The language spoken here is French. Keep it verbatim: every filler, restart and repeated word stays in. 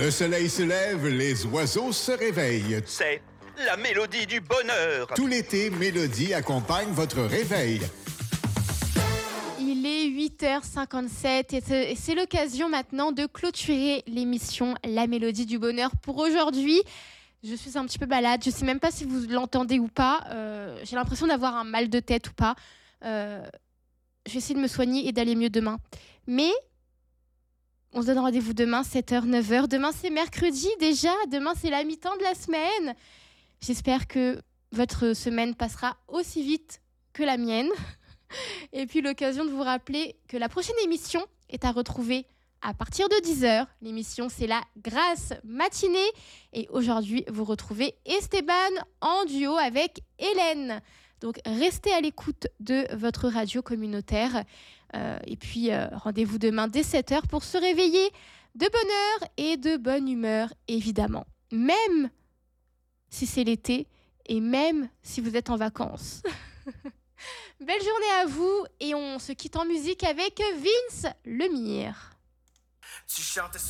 Le soleil se lève, les oiseaux se réveillent. C'est la mélodie du bonheur. Tout l'été, Mélodie accompagne votre réveil. Il est huit heures cinquante-sept et c'est, et c'est l'occasion maintenant de clôturer l'émission La Mélodie du Bonheur pour aujourd'hui. Je suis un petit peu malade, je ne sais même pas si vous l'entendez ou pas. Euh, j'ai l'impression d'avoir un mal de tête ou pas. Euh, je vais essayer de me soigner et d'aller mieux demain. Mais on se donne rendez-vous demain, sept heures, neuf heures. Demain, c'est mercredi déjà. Demain, c'est la mi-temps de la semaine. J'espère que votre semaine passera aussi vite que la mienne. Et puis, l'occasion de vous rappeler que la prochaine émission est à retrouver à partir de dix heures. L'émission, c'est la Grâce matinée. Et aujourd'hui, vous retrouvez Esteban en duo avec Hélène. Donc, restez à l'écoute de votre radio communautaire. Euh, et puis, euh, rendez-vous demain dès sept heures pour se réveiller de bonne heure et de bonne humeur, évidemment. Même si c'est l'été et même si vous êtes en vacances. Belle journée à vous et on se quitte en musique avec Vince Lemire. Tu chantes